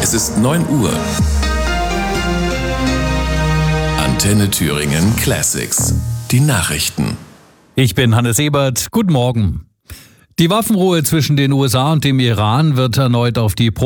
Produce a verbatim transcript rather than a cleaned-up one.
Es ist neun Uhr. Antenne Thüringen Classics. Die Nachrichten. Ich bin Hannes Ebert. Guten Morgen. Die Waffenruhe zwischen den U S A und dem Iran wird erneut auf die